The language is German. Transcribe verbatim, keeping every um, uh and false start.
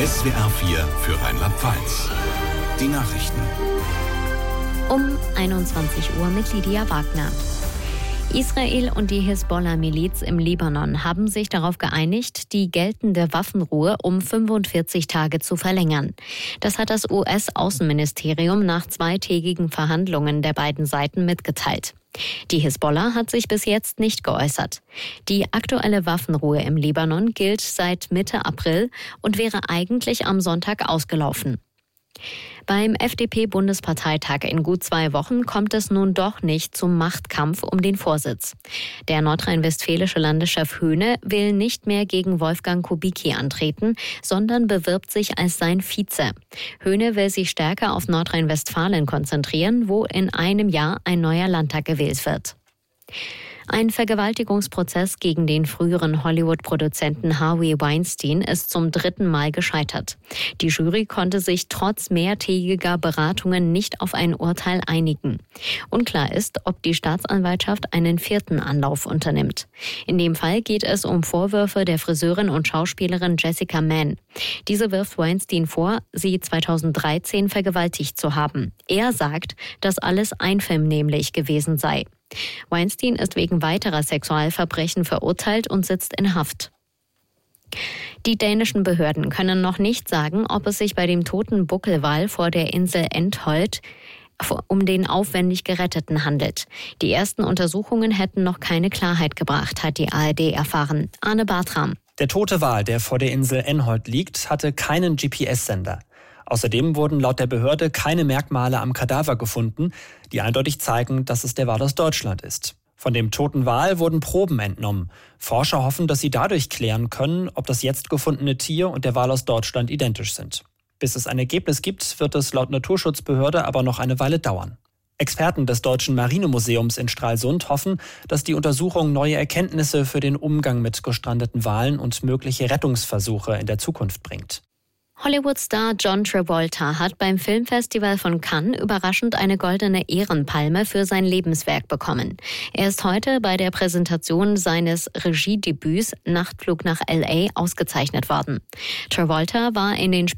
S W R vier für Rheinland-Pfalz. Die Nachrichten. Um einundzwanzig Uhr mit Lydia Wagner. Israel und die Hisbollah-Miliz im Libanon haben sich darauf geeinigt, die geltende Waffenruhe um fünfundvierzig Tage zu verlängern. Das hat das U S-Außenministerium nach zweitägigen Verhandlungen der beiden Seiten mitgeteilt. Die Hisbollah hat sich bis jetzt nicht geäußert. Die aktuelle Waffenruhe im Libanon gilt seit Mitte April und wäre eigentlich am Sonntag ausgelaufen. Beim F D P-Bundesparteitag in gut zwei Wochen kommt es nun doch nicht zum Machtkampf um den Vorsitz. Der nordrhein-westfälische Landeschef Höhne will nicht mehr gegen Wolfgang Kubicki antreten, sondern bewirbt sich als sein Vize. Höhne will sich stärker auf Nordrhein-Westfalen konzentrieren, wo in einem Jahr ein neuer Landtag gewählt wird. Ein Vergewaltigungsprozess gegen den früheren Hollywood-Produzenten Harvey Weinstein ist zum dritten Mal gescheitert. Die Jury konnte sich trotz mehrtägiger Beratungen nicht auf ein Urteil einigen. Unklar ist, ob die Staatsanwaltschaft einen vierten Anlauf unternimmt. In dem Fall geht es um Vorwürfe der Friseurin und Schauspielerin Jessica Mann. Diese wirft Weinstein vor, sie zweitausenddreizehn vergewaltigt zu haben. Er sagt, dass alles einvernehmlich gewesen sei. Weinstein ist wegen weiterer Sexualverbrechen verurteilt und sitzt in Haft. Die dänischen Behörden können noch nicht sagen, ob es sich bei dem toten Buckelwal vor der Insel Endholt um den aufwendig Geretteten handelt. Die ersten Untersuchungen hätten noch keine Klarheit gebracht, hat die A R D erfahren. Arne Bartram. Der tote Wal, der vor der Insel Endholt liegt, hatte keinen G P S-Sender. Außerdem wurden laut der Behörde keine Merkmale am Kadaver gefunden, die eindeutig zeigen, dass es der Wal aus Deutschland ist. Von dem toten Wal wurden Proben entnommen. Forscher hoffen, dass sie dadurch klären können, ob das jetzt gefundene Tier und der Wal aus Deutschland identisch sind. Bis es ein Ergebnis gibt, wird es laut Naturschutzbehörde aber noch eine Weile dauern. Experten des Deutschen Marinemuseums in Stralsund hoffen, dass die Untersuchung neue Erkenntnisse für den Umgang mit gestrandeten Walen und mögliche Rettungsversuche in der Zukunft bringt. Hollywood-Star John Travolta hat beim Filmfestival von Cannes überraschend eine goldene Ehrenpalme für sein Lebenswerk bekommen. Er ist heute bei der Präsentation seines Regiedebüts Nachtflug nach L A ausgezeichnet worden. Travolta war in den